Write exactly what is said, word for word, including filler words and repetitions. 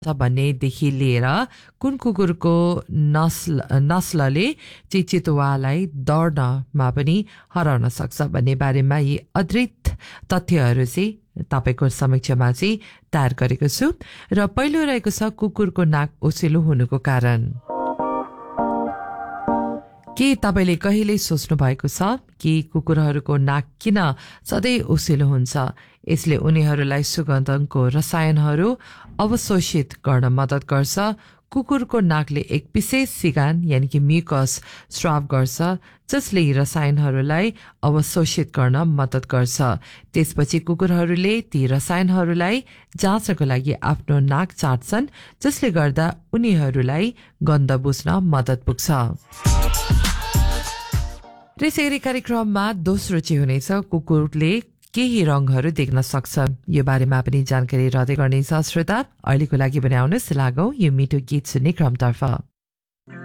भन्नेदेखि लिएर कुन कुकुरको नस्ल नस्लले चाहिँ चितुवालाई दौड्नमा पनि हराउन सक्छ भन्ने बारेमा यी अद्भुत तथ्यहरू चाहिँ तपाईको समक्षमा चाहिँ तयार गरेको छु र पहिलो रहेको छ कुकुरको नाक ओसिलो हुनुको कारण। के तपाईले कहिले सोच्नु भएको छ कि कुकुरहरूको नाक किन सधैँ ओसिलो हुन्छ? यसले उनीहरूलाई सुगन्धको रसायनहरू अवशोषित गर्न मद्दत गर्छ। कुकुरको नाकले एक विशेष सिगान यानि कि म्युकस स्राव गर्छ जसले यी रसायनहरूलाई अवशोषित गर्न मद्दत गर्छ। त्यसपछि कुकुरहरूले ती रसायनहरूलाई जाँच्नको लागि आफ्नो नाक चाट्छन् जसले गर्दा उनीहरूलाई गन्ध बुझ्न मद्दत पुग्छ। त्यसैगरी कार्यक्रममा दोस्रो चाहिँ हुनेछ कुकुरले केही रङहरू देख्न सक्छ। यो बारेमा पनि जानकारी रहँदै गर्नेछ श्रोता। अहिलेको लागि भने आउनुहोस् लागौं यो मिठो गीत सुन्ने क्रमतर्फ।